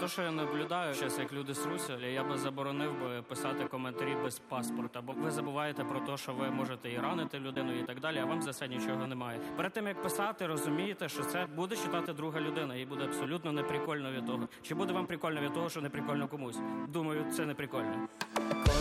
то, що я наблюдаю, зараз як люди сруся, я би заборонив би писати коментарі без паспорта, бо ви забуваєте про те, що ви можете і ранити людину і так далі, а вам за це нічого немає. Перед тим, як писати, розумієте, що це буде читати друга людина, і буде абсолютно неприкольно від того. Чи буде вам прикольно від того, що неприкольно комусь? Думаю, це неприкольно.